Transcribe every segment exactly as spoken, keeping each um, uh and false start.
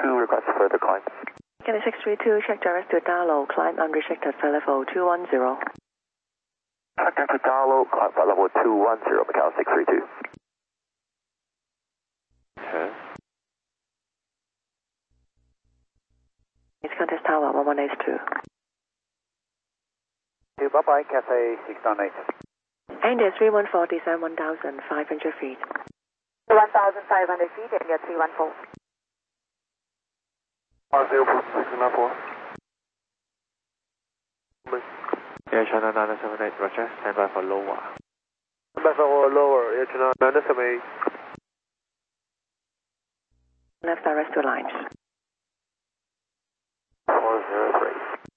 two, request further climb. Cathay six three two, check direct to Darlow, climb unrestricted, flight level two one zero. Check direct to Darlow, climb flight level two one zero, Macau six three two. Okay. It's Contest Tower, one one eight two. Bye bye, Cathay six nine eight. India three one four, descend one thousand five hundred feet. one thousand five hundred feet, India three one four. zero six nine four. Air China nine seven eight, Roger, stand by for lower. Stand by for lower, Air China nine seven eight. Left direct to lines. four zero three.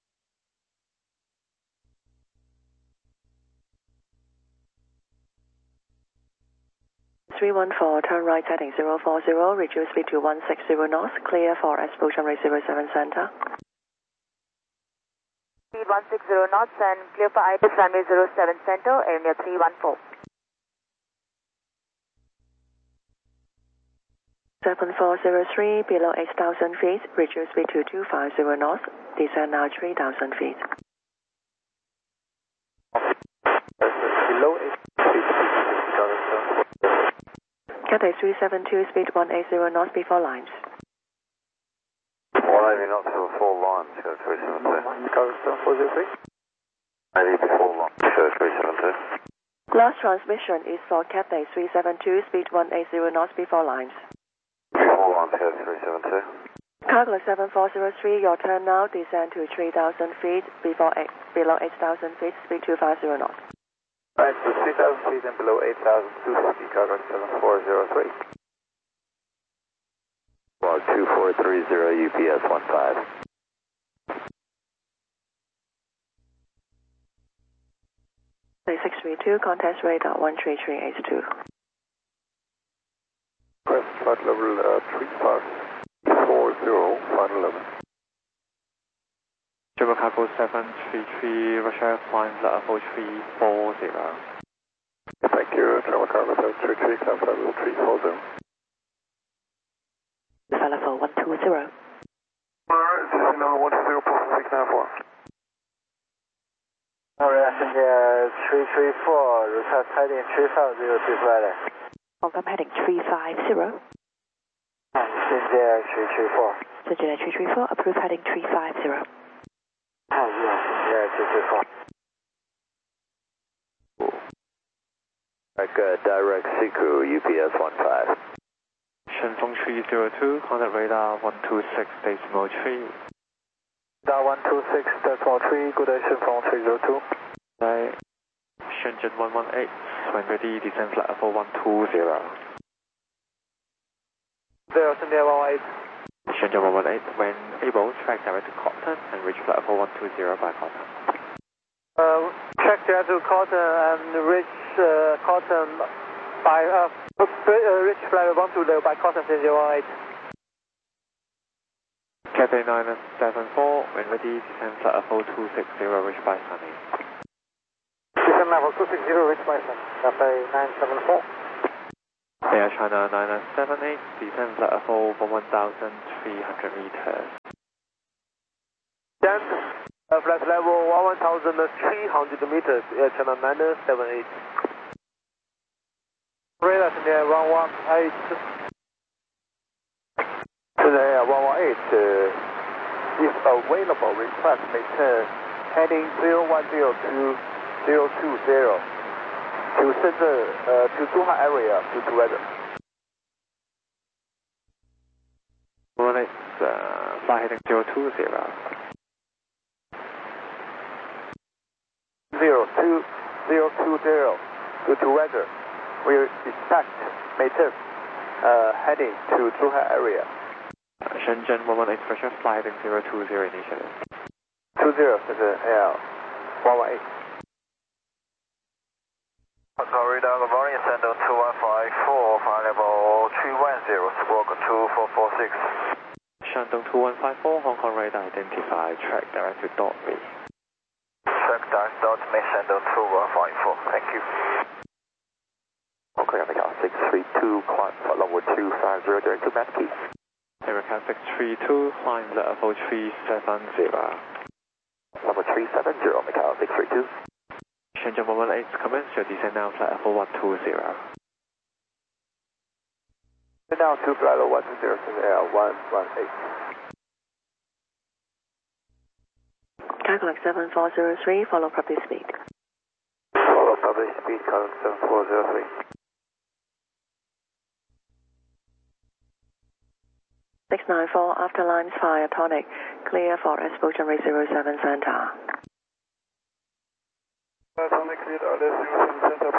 three one four, turn right heading zero four zero, reduce speed to one six zero knots, clear for Expo runway zero seven center. Speed one six zero knots and clear for I T I S runway zero seven center, India three one four. seven four zero three, below eight thousand feet, reduce speed to two five zero knots, descend now three thousand feet. Below eight feet. Cathay three seven two, speed one eight zero knots before lines. one eighty knots for four lines, go three seven two. Go four zero three. eighty before lines, go three seven two. Last transmission is for Cathay three seven two, speed one eight zero knots before lines. Before lines, go three seven two. Cargo seven four zero three, your turn now, descend to three thousand feet, before eight, below eight thousand feet, speed two five zero knots. Right, so three thousand feet and below eight thousand two fifty, cargo seven four zero three. Log two four three zero, U P S one five. six three two, contest radar one three three eight two. Press flight level uh, three five four zero, flight eleven. Jumbo Cargo seven three three, Russia flying flight level three four zero. Thank you, Jumbo Cargo seven three three, flight level three four zero. Flight level one two zero. Alright, signal one two zero, Pulse six nine four. Alright, India three three four, request heading three five zero to flight. Confirm heading three five zero. India three three four. India three three four, approve heading three five zero. Oh, yes, India three three four. Right, good, direct Siku, U P S one five. Shenfeng three zero two, contact radar one two six decimal three. Radar one two six decimal three, good day, Shenfeng three zero two. Right. Shenzhen one one eight, when ready, descend flight level one two zero. There, India one one eight. Shenzhen one one eight, when able, track direct to Cotton and reach flight level one two zero by Cotton. Uh, track direct to Cotton and reach uh, Cotton by, uh, uh, reach flight level one two zero by Cotton, India one one eight. Cathay nine seven four, when ready, descend flight level two six zero, reach by Sunny. Descend level two six zero, reach by Sunny. Cathay nine seven four. Air China nine seven eight, descend flight level for one thousand three hundred meters. Then, uh, flight level one thousand three hundred meters, Air China nine seven eight. Radar India one one eight. India one one eight, uh, if available, request maintain heading zero one zero to zero two zero. To Shenzhen, uh, to Zhuhai area, due to weather. one eight, uh, flight heading zero two zero. zero two zero two zero, due to weather. We expect maintain uh, heading to Zhuhai area. Uh, Shenzhen one one eight, pressure flight heading zero two zero initially. two zero, Shenzhen, yeah, one one eight. Corridor, good morning, Shandong two one five four, flight level three one zero, squawk two four four six. Shandong two one five four, Hong Kong radar identified, track direct to dot me. Track direct dot me, Shandong two one five four, thank you. Okay, Macau six three two, climb flight level two five zero, direct to Maskey. American six three two, climb level three seven zero. Level three seven zero, Macau six three two. Shenzhen one one eight, commence your descent now, flight level one two zero. Now to flight level one two zero, Air one one eight. Calculate seven four zero three, follow property speed. Follow public speed, calculate seven four zero three. six nine four, after lines fire, tonic, clear for Expo runway zero seven center. Tonic cleared, R S zero seven center.